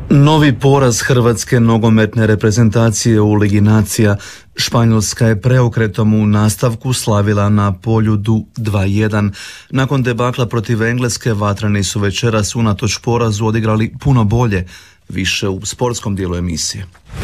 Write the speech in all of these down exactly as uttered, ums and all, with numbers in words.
Novi poraz hrvatske nogometne reprezentacije u Ligi nacija. Španjolska je preokretom u nastavku slavila na Poljudu dva jedan. Nakon debakla protiv Engleske, vatreni su večeras unatoč porazu odigrali puno bolje, više u sportskom dijelu emisije.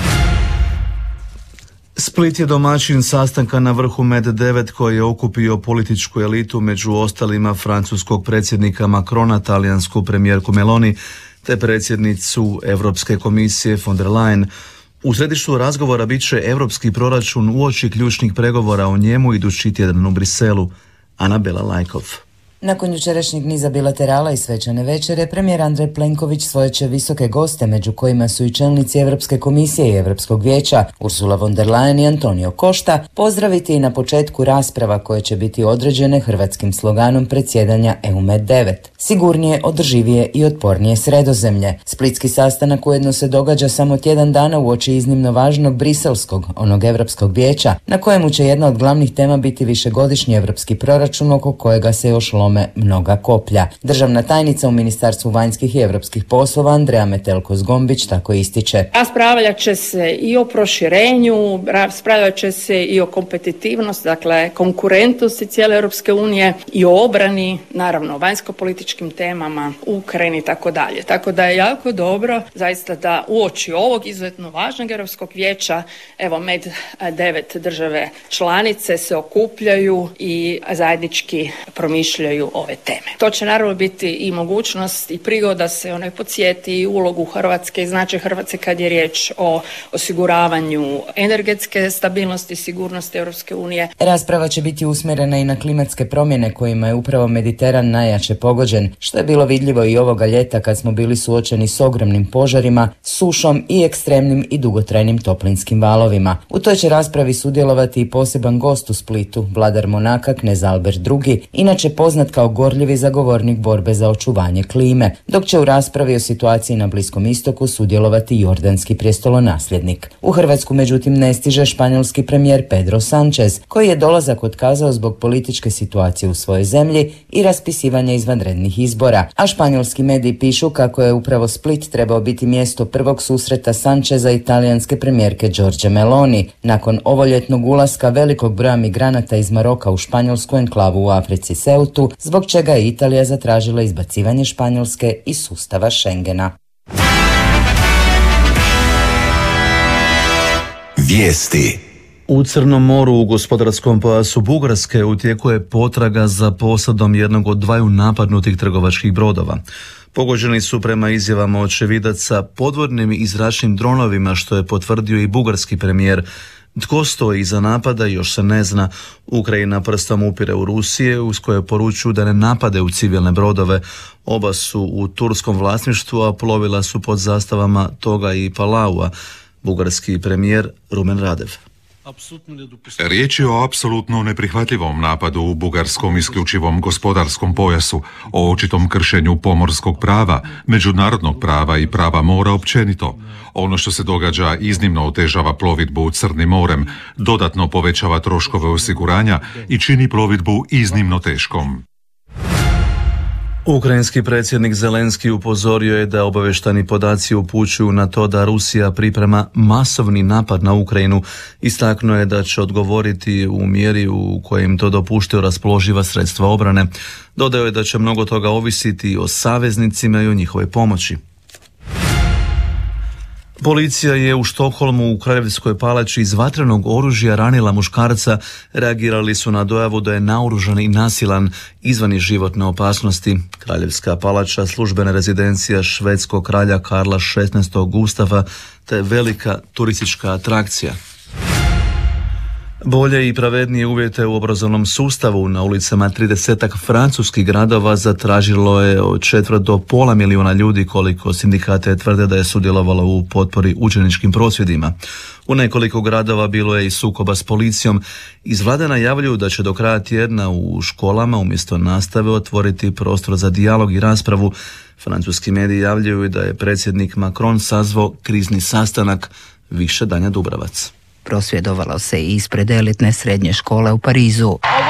Split je domaćin sastanka na vrhu Med devet koji je okupio političku elitu, među ostalima francuskog predsjednika Macrona, talijansku premijerku Meloni te predsjednicu Europske komisije von der Leyen. U središtu razgovora bit će europski proračun uoči ključnih pregovora o njemu idući tjedan u Briselu. Anabela Lajkov. Nakon jučerašnjeg niza bilaterala i svečane večere, premijer Andrej Plenković svoje će visoke goste, među kojima su i čelnici Europske komisije i Europskog vijeća, Ursula von der Leyen i Antonio Costa, pozdraviti i na početku rasprava koje će biti određene hrvatskim sloganom predsjedanja E U Med devet. Sigurnije, održivije i otpornije Sredozemlje. Splitski sastanak ujedno se događa samo tjedan dana uoči iznimno važnog briselskog, onog Europskog vijeća, na kojemu će jedna od glavnih tema biti višegodišnji europski proračun oko kojega se još lome mnoga koplja. Državna tajnica u Ministarstvu vanjskih i europskih poslova Andreja Metelko-Zgombić tako ističe. Raspravljat će se i o proširenju, raspravljat će se i o kompetitivnosti, dakle konkurentnosti cijele Europske unije i o obrani, naravno vanjsko-političkim temama, Ukrajini i tako dalje. Tako da je jako dobro zaista da uoči ovog izuzetno važnog Europskog vijeća, evo Med devet države članice se okupljaju i zajednički promišljaju ove teme. To će naravno biti i mogućnost i prigoda se onaj podsjeti i ulogu Hrvatske i značaj Hrvatske kad je riječ o osiguravanju energetske stabilnosti i sigurnosti Europske unije. Rasprava će biti usmjerena i na klimatske promjene kojima je upravo Mediteran najjače pogođen, što je bilo vidljivo i ovoga ljeta kad smo bili suočeni s ogromnim požarima, sušom i ekstremnim i dugotrajnim toplinskim valovima. U toj će raspravi sudjelovati i poseban gost u Splitu, vladar Monaka knez Albert drugi, inače poznat kao gorljivi zagovornik borbe za očuvanje klime, dok će u raspravi o situaciji na Bliskom istoku sudjelovati jordanski prijestolonasljednik. U Hrvatsku međutim ne stiže španjolski premijer Pedro Sanchez, koji je dolazak otkazao zbog političke situacije u svojoj zemlji i raspisivanja izvanrednih izbora, a španjolski mediji pišu kako je upravo Split trebao biti mjesto prvog susreta Sancheza i talijanske premijerke Giorgia Meloni, nakon ovoljetnog ulaska velikog broja migranata iz Maroka u španjolsku enklavu u Africi Ceutu, zbog čega je Italija zatražila izbacivanje Španjolske iz sustava Schengena. Vijesti. U Crnom moru u gospodarskom pojasu Bugarske u tijeku je potraga za posadom jednog od dvaju napadnutih trgovačkih brodova. Pogođeni su prema izjavama očevidaca podvodnim i zračnim dronovima, što je potvrdio i bugarski premijer. Tko stoji iza napada još se ne zna. Ukrajina prstom upire u Rusije, uz koje poručuju da ne napade u civilne brodove. Oba su u turskom vlasništvu, a plovila su pod zastavama Toga i Palaua. Bugarski premijer Rumen Radev. Riječ je o apsolutno neprihvatljivom napadu u bugarskom isključivom gospodarskom pojasu, o očitom kršenju pomorskog prava, međunarodnog prava i prava mora općenito. Ono što se događa iznimno otežava plovidbu Crnim morem, dodatno povećava troškove osiguranja i čini plovidbu iznimno teškom. Ukrajinski predsjednik Zelenski upozorio je da obavještani podaci upućuju na to da Rusija priprema masovni napad na Ukrajinu. Istaknuo je da će odgovoriti u mjeri u kojem to dopuštaju raspoloživa sredstva obrane. Dodao je da će mnogo toga ovisiti o saveznicima i o njihovoj pomoći. Policija je u Štokholmu u Kraljevskoj palači iz vatrenog oružja ranila muškarca. Reagirali su na dojavu da je naoružan i nasilan, izvan je životne opasnosti. Kraljevska palača, službena rezidencija švedskog kralja Karla šesnaestog Gustava, te velika turistička atrakcija. Bolje i pravednije uvjete u obrazovnom sustavu na ulicama tridesetak francuskih gradova zatražilo je od četvrt do pola milijuna ljudi, koliko sindikate tvrde da je sudjelovalo u potpori učeničkim prosvjedima. U nekoliko gradova bilo je i sukoba s policijom. Iz vlade najavljuju da će do kraja tjedna u školama umjesto nastave otvoriti prostor za dijalog i raspravu. Francuski mediji javljaju da je predsjednik Macron sazvao krizni sastanak. Više Danja Dubravac. Prosvjedovalo se i ispred elitne srednje škole u Parizu.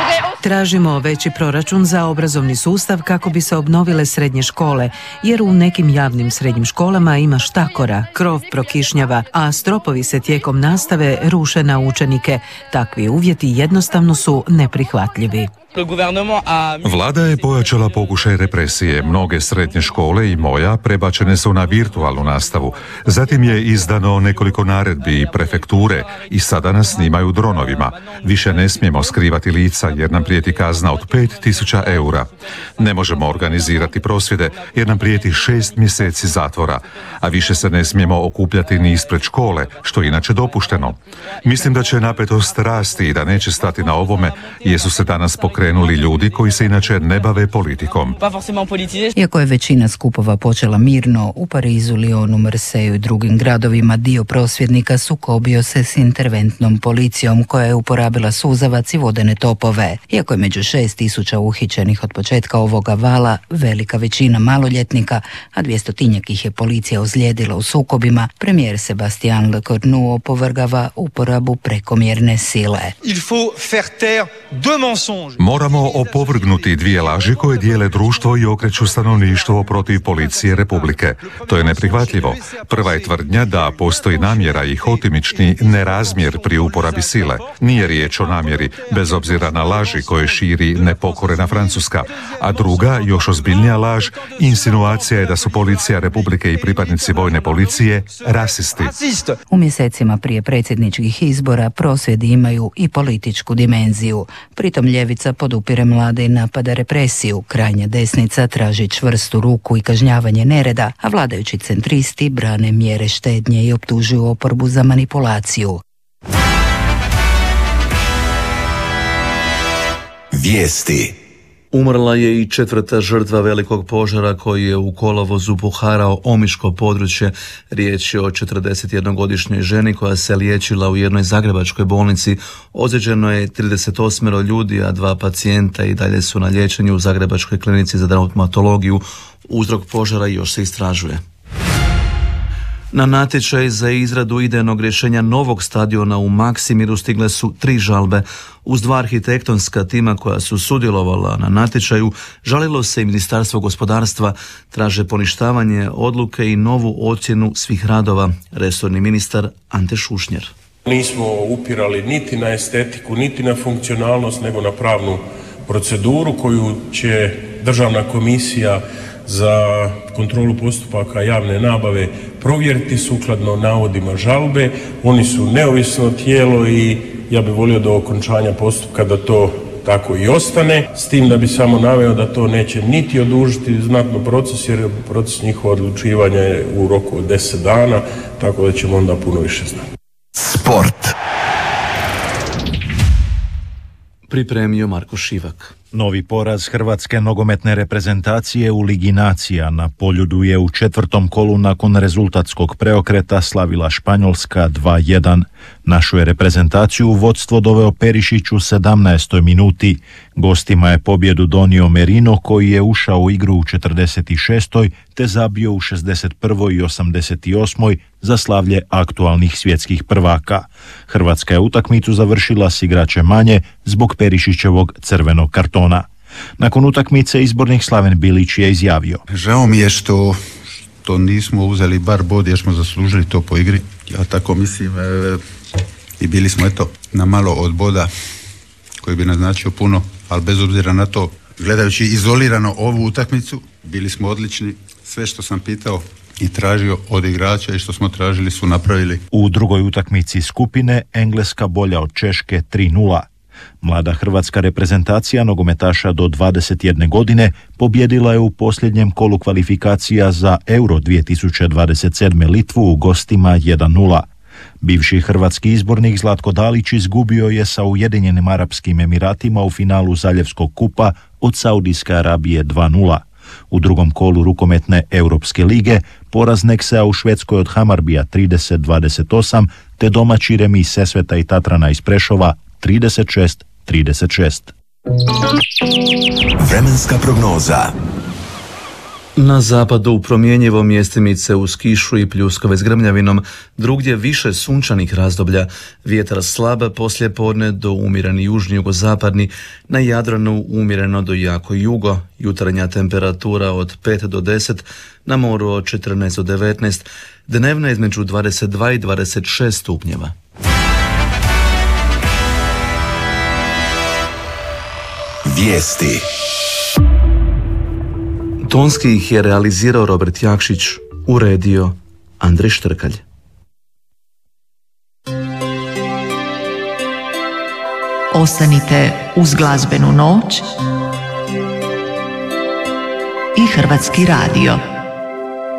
Tražimo veći proračun za obrazovni sustav kako bi se obnovile srednje škole, jer u nekim javnim srednjim školama ima štakora, krov prokišnjava, a stropovi se tijekom nastave ruše na učenike. Takvi uvjeti jednostavno su neprihvatljivi. Vlada je pojačala pokušaj represije. Mnoge srednje škole i moja prebačene su na virtualnu nastavu. Zatim je izdano nekoliko naredbi i prefekture i sada nas snimaju dronovima. Više ne smijemo skrivati lica jer nam prijeti kazna od pet tisuća eura. Ne možemo organizirati prosvjede jer nam prijeti šest mjeseci zatvora, a više se ne smijemo okupljati ni ispred škole, što je inače dopušteno. Mislim da će napetost rasti i da neće stati na ovome jer su se danas pokrenuli krenuli ljudi koji se inače ne bave politikom. Iako je većina skupova počela mirno, u Parizu, Lyonu, Marseju i drugim gradovima dio prosvjednika sukobio se s interventnom policijom koja je uporabila suzavac i vodene topove. Iako je među šest tisuća uhićenih od početka ovoga vala velika većina maloljetnika, a dvjestotinjak ih je policija ozlijedila u sukobima, premijer Sébastien Lecornu opovrgava uporabu prekomjerne sile. Moramo opovrgnuti dvije laži koje dijele društvo i okreću stanovništvo protiv policije Republike. To je neprihvatljivo. Prva je tvrdnja da postoji namjera i hotimični nerazmjer pri uporabi sile. Nije riječ o namjeri, bez obzira na laži koje širi nepokorena Francuska. A druga, još ozbiljnija laž, insinuacija je da su policija Republike i pripadnici vojne policije rasisti. U mjesecima prije predsjedničkih izbora prosvjedi imaju i političku dimenziju. Pritom ljevica podupire mlade i napada represiju, krajnja desnica traži čvrstu ruku i kažnjavanje nereda, a vladajući centristi brane mjere štednje i optužuju oporbu za manipulaciju. Vijesti. Umrla je i četvrta žrtva velikog požara koji je u kolovozu poharao Omiško područje. Riječ je o četrdesetjednogodišnjoj ženi koja se liječila u jednoj zagrebačkoj bolnici. Ozlijeđeno je trideset osam ljudi, a dva pacijenta i dalje su na liječenju u Zagrebačkoj klinici za traumatologiju. Uzrok požara još se istražuje. Na natječaj za izradu idejnog rješenja novog stadiona u Maksimiru stigle su tri žalbe. Uz dva arhitektonska tima koja su sudjelovala na natječaju, žalilo se i Ministarstvo gospodarstva, traže poništavanje odluke i novu ocjenu svih radova. Resorni ministar Ante Šušnjer. Nismo upirali niti na estetiku, niti na funkcionalnost, nego na pravnu proceduru koju će Državna komisija za kontrolu postupaka javne nabave provjeriti sukladno navodima žalbe. Oni su neovisno tijelo i ja bih volio do okončanja postupka da to tako i ostane, s tim da bi samo naveo da to neće niti odužiti znatno proces, jer proces njihova odlučivanja je u roku od deset dana, tako da ćemo onda puno više znati. Sport. Pripremio Marko Šivak. Novi poraz hrvatske nogometne reprezentacije u Ligi nacija na Poljudu je u četvrtom kolu nakon rezultatskog preokreta slavila Španjolska dva jedan. Našu je reprezentaciju u vodstvo doveo Perišić u sedamnaestoj minuti. Gostima je pobjedu donio Merino koji je ušao u igru u četrdeset šestoj te zabio u šezdeset prvoj i osamdeset osmoj za slavlje aktualnih svjetskih prvaka. Hrvatska je utakmicu završila s igračem manje zbog Perišićevog crvenog kartona. Nakon utakmice izbornik Slaven Bilić je izjavio: Žao mi je što, što nismo uzeli bar bod jer smo zaslužili to po igri. Ja tako mislim e, i bili smo eto na malo od boda koji bi naznačio puno, ali bez obzira na to, gledajući izolirano ovu utakmicu, bili smo odlični. Sve što sam pitao i tražio od igrača i što smo tražili su napravili. U drugoj utakmici skupine Engleska bolja od Češke tri nula. Mlada hrvatska reprezentacija nogometaša do dvadeset jedne godine pobjedila je u posljednjem kolu kvalifikacija za Euro dvije tisuće dvadeset sedme Litvu u gostima jedan nula. Bivši hrvatski izbornik Zlatko Dalić izgubio je sa Ujedinjenim Arapskim Emiratima u finalu Zaljevskog kupa od Saudijske Arabije dva nula. U drugom kolu rukometne Europske lige poraz Neksea u Švedskoj od Hamarbija trideset dvadeset osam te domaći remis Sesveta i Tatrana iz Prešova trideset šest trideset šest. Vremenska prognoza. Na zapadu u promjenjivo mjestimice uz kišu i pljuskove s grmljavinom, drugdje više sunčanih razdoblja, vjetar slab poslijepodne do umjereni južni jugozapadni, na Jadranu umjereno do jako jugo, jutarnja temperatura od pet do deset, na moru od četrnaest do devetnaest, dnevna između dvadeset dva i dvadeset šest stupnjeva. Vijesti. Tonski ih je realizirao Robert Jakšić, uredio Andrej Štrkalj. Ostanite uz glazbenu noć i Hrvatski radio.